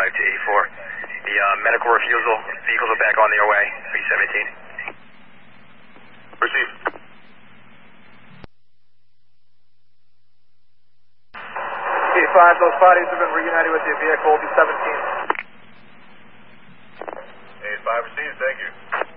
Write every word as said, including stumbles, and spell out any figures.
five to A four. The uh, medical refusal, vehicles are back on their way, three seventeen. Proceed. A five, those bodies have been reunited with the vehicle, B seventeen. A five received, thank you.